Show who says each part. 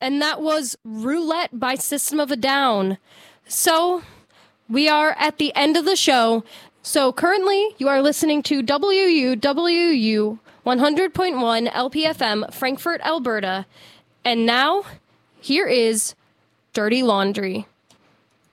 Speaker 1: And that was Roulette by System of a Down. So we are at the end of the show. So currently you are listening to WUWU 100.1 LPFM, Frankfurt, Alberta. And now, here is Dirty Laundry.